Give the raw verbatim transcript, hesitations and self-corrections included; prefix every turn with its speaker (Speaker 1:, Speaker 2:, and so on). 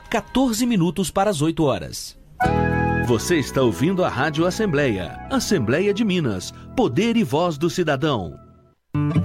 Speaker 1: quatorze minutos para as oito horas.
Speaker 2: Você está ouvindo a Rádio Assembleia, Assembleia de Minas, Poder e Voz do Cidadão.